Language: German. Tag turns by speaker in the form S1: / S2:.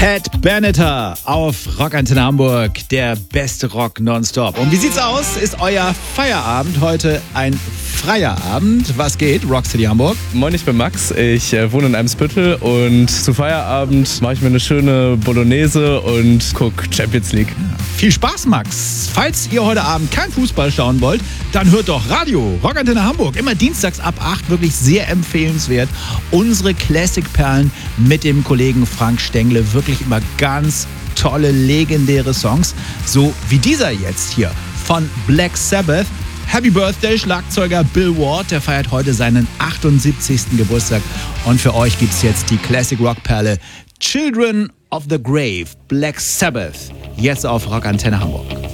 S1: Pat Benatar auf Rockantenne Hamburg, der beste Rock nonstop. Und wie sieht's aus? Ist euer Feierabend heute ein freier Abend? Was geht? Rock City Hamburg.
S2: Moin, ich bin Max. Ich wohne in Eimsbüttel und zu Feierabend mache ich mir eine schöne Bolognese und gucke Champions League.
S1: Ja, viel Spaß, Max. Falls ihr heute Abend kein Fußball schauen wollt, dann hört doch Radio Rockantenne Hamburg. Immer dienstags ab 8, wirklich sehr empfehlenswert. Unsere Classic-Perlen mit dem Kollegen Frank Stengle. Wirklich immer ganz tolle, legendäre Songs. So wie dieser jetzt hier von Black Sabbath. Happy Birthday, Schlagzeuger Bill Ward, der feiert heute seinen 78. Geburtstag. Und für euch gibt's jetzt die Classic Rock Perle Children of the Grave, Black Sabbath, jetzt auf Rockantenne Hamburg.